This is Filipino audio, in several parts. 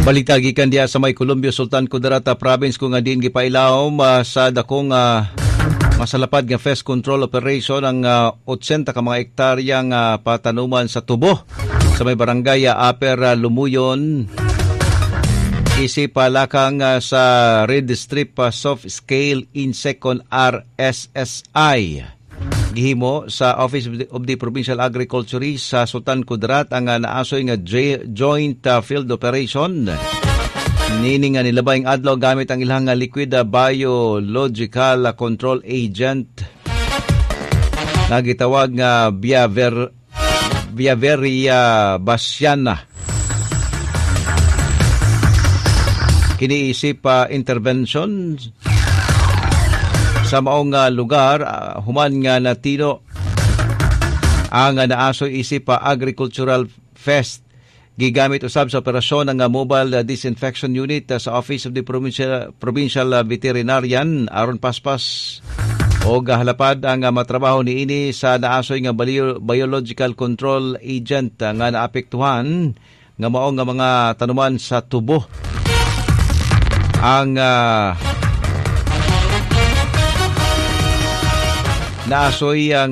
Balita gikan diha sa may Columbio, Sultan Kudarat Province kung nga diin gipailawom sa dakong masalapad nga pest control operation ang 80 ka mga hektaryang patanuman sa tubo sa may barangay Aper Lumuyon. Isip palakang sa Red Strip Soft Scale Insect on RSSI. Gihimo sa Office of the Provincial Agriculturist sa Sultan Kudarat ang naasoy nga joint field operation. Nini nga nilabayng adlaw gamit ang ilang liquid biological control agent na gitawag nga Biaveria bassiana. Kiniisip intervention sa maong lugar, human nga natino ang naasoy isip agricultural fest. Gigamit usab sa operasyon ng mobile disinfection unit sa Office of the Provincial Veterinarian aron paspas o gahalapad ang matrabaho niini sa naasoy nga biological control agent nga naapektuhan nga mao nga mga tanuman sa tubo. Ang naasoy ang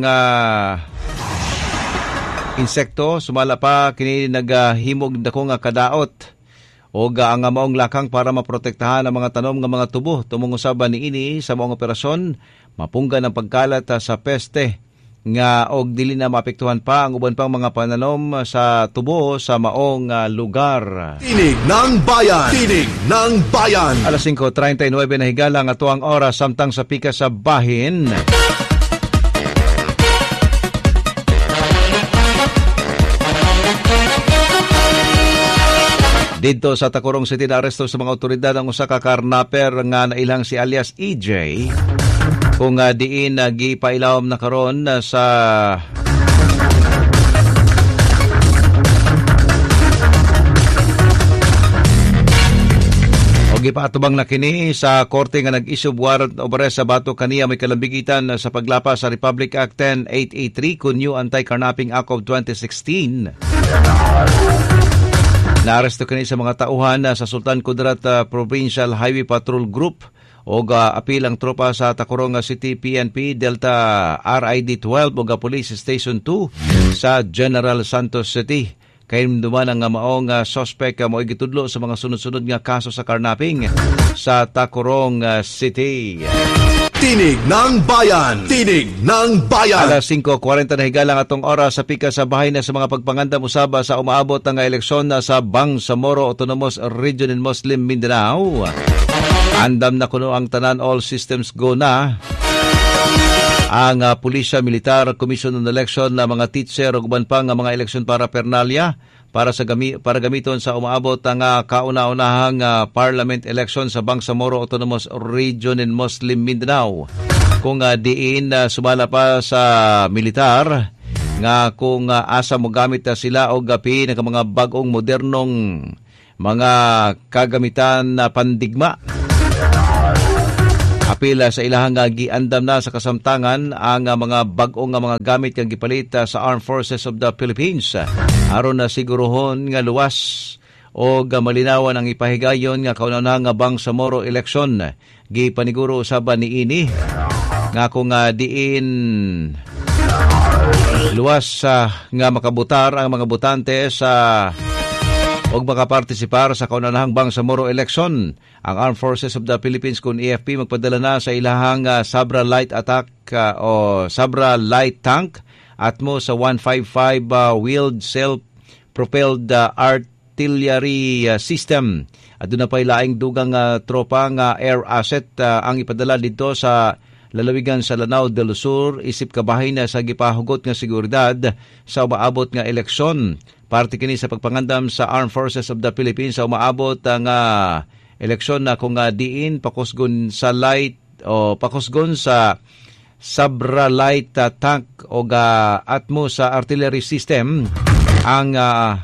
insekto sumala pa kini naghimog dako nga kadaot o ang maong lakang para maprotektahan ang mga tanom nga mga tubo. Tumong usaban niini sa maong operasyon mapunggan ang pagkalat sa peste nga og dili na maapektuhan pa ang uban pang mga pananom sa tubo sa maong lugar. Tinig ng Bayan! Tinig ng Bayan! Alas 5:39 na higala nga tuang oras samtang sa pika sa bahin. Dito sa Tacurong City na aresto sa mga otoridad ang usa ka karnaper nga nailang si alias EJ kung diin gipailawom na karon sa o gipaatubang na kini sa korte nga nag-issue warrant of arrest sa bato kaniya may kalambigitan sa paglapas sa Republic Act 10883 kun New Anti-Carnapping Act of 2016. Naaresto kini sa mga tauhan sa Sultan Kudarat Provincial Highway Patrol Group o apil ang tropa sa Tacurong City PNP Delta RID-12 o Police Station 2 sa General Santos City. Kayong duman ang maong suspect mo igitudlo sa mga sunod-sunod nga kaso sa carnapping sa Tacurong City. Tinig ng Bayan! Tinig ng Bayan! Alas 5:40 na higalang atong oras sa pika sa bahay na sa mga pagpangandam usaba sa umaabot ng eleksyon sa Bangsamoro Autonomous Region in Muslim Mindanao. Andam na kuno ang tanan, all systems go na. Ang pulisya, militar, Commission on Election na mga teacher ug uban pa nga mga eleksyon para pernalya para gamiton sa umaabot ang kauna-unahang parliament election sa Bangsamoro Autonomous Region in Muslim Mindanao. Kung diin sumala pa sa militar nga kung asa mo gamit sila o gapi ng mga bagong modernong mga kagamitan na pandigma. Apila sa ilahang giandam na sa kasamtangan ang mga bagong mga gamit yang gipalit sa Armed Forces of the Philippines aron na siguruhon nga luwas o malinawan ang ipahigayon nga kauna-unahang Bangsamoro election. Gipaniguro usaban niini nga kung diin luwas nga makabutar ang mga botante sa og makapartisipar sa kaunanahang Bangsamoro election. Ang Armed Forces of the Philippines kung AFP magpadala na sa ilahang Sabra Light Attack o Sabra Light Tank at mo sa 155 wheeled self-propelled artillery system. At doon na pa ilaing dugang tropa nga air asset ang ipadala dito sa lalawigan sa Lanao del Sur isip kabahin na sa gipahugot nga seguridad sa umaabot nga eleksyon. Parte kini sa pagpangandam sa Armed Forces of the Philippines sa umaabot nga eleksyon na kung diin pakusgon sa light o pakusgon sa Sabra Light Tank o atmo sa artillery system ang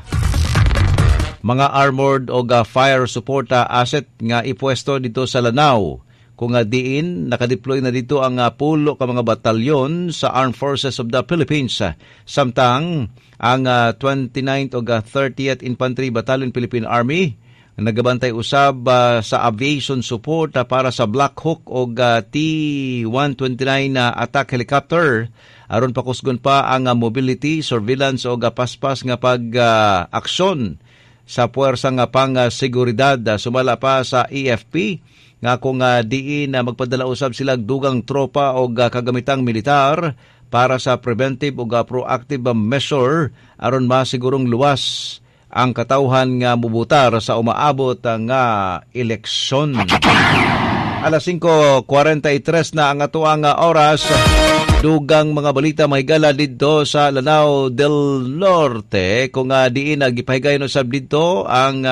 mga armored o fire support asset nga ipwesto dito sa Lanao. Kung diin, nakadeploy na dito ang pulo ka mga batalyon sa Armed Forces of the Philippines. Samtang ang 29th o 30th Infantry Battalion Philippine Army nagabantay usab sa aviation support para sa Black Hawk o T-129 na attack helicopter. Aron pakusgon pa ang mobility, surveillance o paspas nga pag-aksyon sa puwersa nga pang-seguridad. Sumala pa sa EFP nga kung diin magpadala usab sila dugang tropa o kagamitang militar para sa preventive o proactive measure aron masigurong luwas ang katawhan nga mubutar sa umaabot nga eleksyon. Alas 5:43 na ang atuang oras. Dugang mga balita mahigala dito sa Lanao del Norte kung diin gipahigayon usab dito ang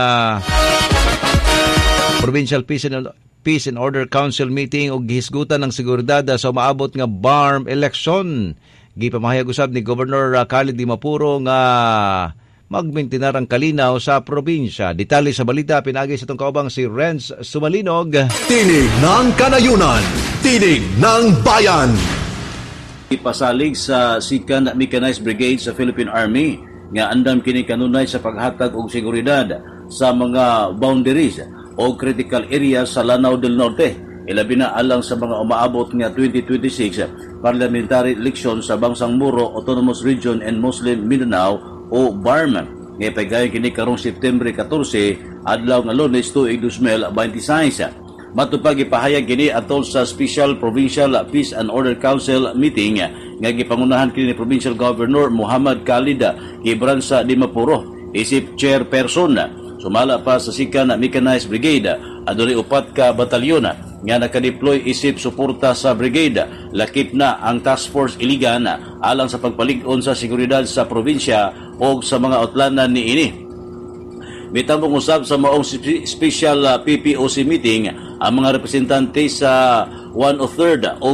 Provincial Peace and Order Council meeting og gihisgutan ng seguridad sa umaabot nga BARM election. Gipamahayag usab ni Governor Khalid Dimapuro nga magmintinar ang kalinaw sa probinsya. Detalye sa balita pinagi sa itong kaubang si Renz Sumalinog. Tinig ng Kanayunan, Tinig ng Bayan. Ipasalig sa Second Mechanized Brigade sa Philippine Army nga andam kini kanunay sa paghatag og seguridad sa mga boundaries o critical areas sa Lanao del Norte. Ilabi na alang sa mga umaabot nga 2026 parliamentary election sa Bangsang Moro Autonomous Region and Muslim Mindanao o BARM. Nga pagayong kini karong September 14 adlaw nga Lunes tuig 2026. Matupag ipahayag kini atol sa Special Provincial Peace and Order Council meeting nga gipangunahan kini ni Provincial Governor Muhammad Khalid Gibran sa Dimapuro isip chairperson. Sumala pa sa Second Mechanized Brigade adunay 4 ka batalyon nga nakadeploy isip suporta sa brigade. Lakip na ang Task Force Iligan alang sa pagpalig-on sa seguridad sa probinsya o sa mga utlanan niini. Mitambong usab sa maong special PPOC meeting ang mga representante sa 103rd o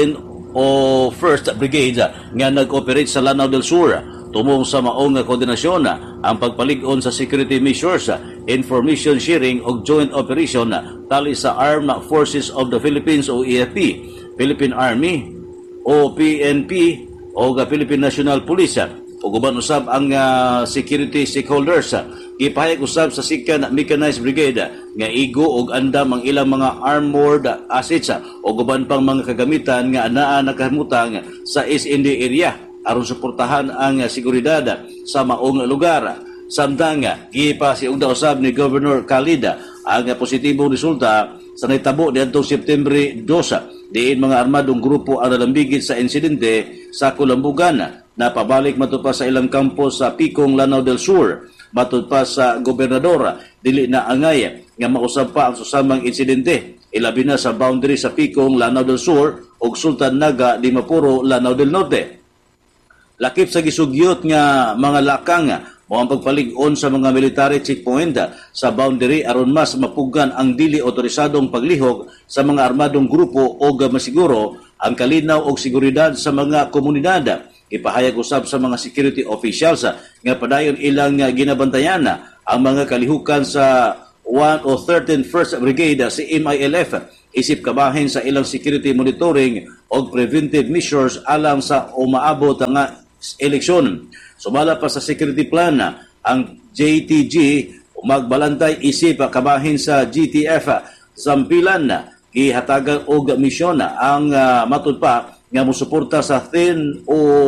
1st Brigade nga nag-operate sa Lanao del Sur tumong sa maong koordinasyon ang pagpalig-on sa security measures, information sharing o joint operation tali sa Armed Forces of the Philippines o EFP, Philippine Army o PNP o Philippine National Police o guban usab ang security stakeholders. Ipahayag usab sa Second Mechanized Brigade nga igo og andam ang ilang mga armored assets o guban pang mga kagamitan nga anaa nakahimutang sa SND area aron suportahan ang seguridad sa maong lugar. Samtang gipasiugda usab ni Governor Khalid ang positibong resulta sa nahitabo niadtong September 2 diin mga armadong grupo ang nalambigit sa insidente sa Kulambugan na pabalik matud pa sa ilang kampo sa Picong, Lanao del Sur. Matud pa sa gobernador dili na angay nga mausab pa ang susamang insidente ilabi na sa boundary sa Picong, Lanao del Sur ug Sultan Naga, Dimapuro, Lanao del Norte. Lakip sa gisugyot nga mga lakang mo ang pagpalig-on sa mga military checkpoint sa boundary aron mas mapugan ang dili otorisadong paglihok sa mga armadong grupo o masiguro ang kalinaw o seguridad sa mga komunidad. Ipahayag usab sa mga security officials nga padayon ilang ginabantayan ang mga kalihukan sa 113st Brigade sa MILF isip kabahin sa ilang security monitoring o preventive measures alang sa umaabot nga eleksyon. Sumala pa sa security plan ang JTG magbalantay isip kabahin sa GTF Zampilan gihatagan og misyon ang matud pa nga mosuporta sa 103rd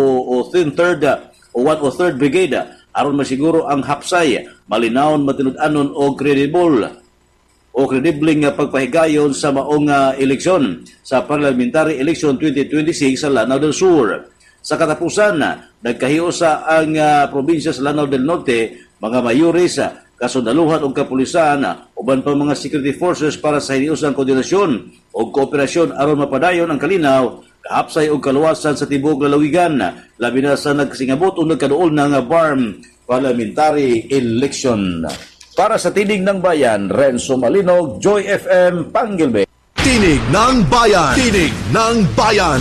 Brigade aron masiguro ang hapsay malinawon matinud-anon o credible nga pagpahigayon sa maong eleksyon sa parliamentary election 2026 sa Lanao del Sur. Sa katapusan, nagkahiusa ang probinsya sa Lanao del Norte, mga mayores, kasundaluhan o kapulisan, uban pa mga security forces para sa hiniusang koordinasyon o kooperasyon aron mapadayon ang kalinaw, kahapsay o kaluwasan sa tibok lalawigan, labi na sa nagsingabot o nagkaduol ng BARM parliamentary election. Para sa Tinig ng Bayan, Renzo Malinog, Joy FM, Panggilbe. Tinig ng Bayan, Tinig ng Bayan.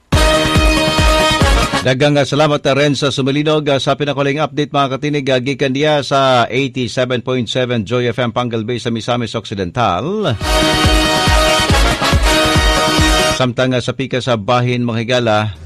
Daghang salamat Renzo Sumalinog sa pinakuling update mga katinig gikan diya sa 87.7 Joy FM Panggilbe sa Misamis Occidental. Samtang sa pika sa bahin mga higala